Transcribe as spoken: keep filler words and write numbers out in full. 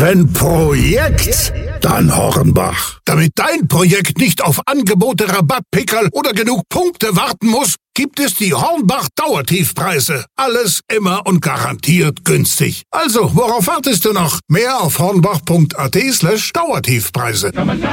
Ein Projekt? Dann Hornbach. Damit dein Projekt nicht auf Angebote, Rabattpickerl oder genug Punkte warten muss, gibt es die Hornbach Dauertiefpreise. Alles immer und garantiert günstig. Also, worauf wartest du noch? Mehr auf hornbach punkt at slash Dauertiefpreise.